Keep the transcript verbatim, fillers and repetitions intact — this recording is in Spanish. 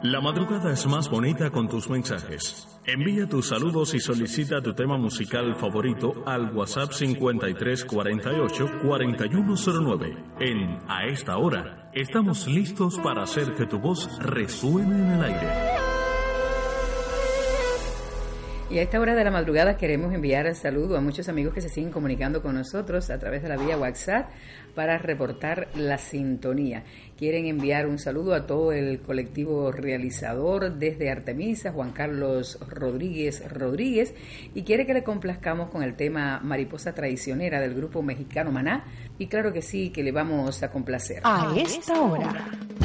La madrugada es más bonita con tus mensajes. Envía tus saludos y solicita tu tema musical favorito al WhatsApp cincuenta y tres cuarenta y ocho cuarenta y uno cero nueve. En A Esta Hora, estamos listos para hacer que tu voz resuene en el aire. Y a esta hora de la madrugada queremos enviar saludo a muchos amigos que se siguen comunicando con nosotros a través de la vía WhatsApp para reportar la sintonía. Quieren enviar un saludo a todo el colectivo realizador desde Artemisa, Juan Carlos Rodríguez Rodríguez, y quiere que le complazcamos con el tema Mariposa Traicionera del grupo mexicano Maná, y claro que sí, que le vamos a complacer. A esta hora.